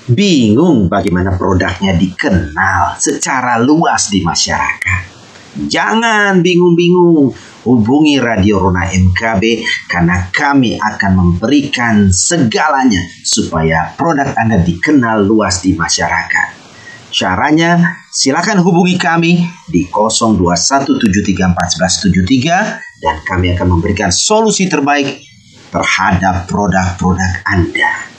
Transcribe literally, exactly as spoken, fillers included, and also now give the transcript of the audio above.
Bingung bagaimana produknya dikenal secara luas di masyarakat? Jangan bingung-bingung, hubungi Radio Rona M K B karena kami akan memberikan segalanya supaya produk Anda dikenal luas di masyarakat. Caranya, silakan hubungi kami di nol dua satu tujuh tiga empat satu tujuh tiga dan kami akan memberikan solusi terbaik terhadap produk-produk Anda.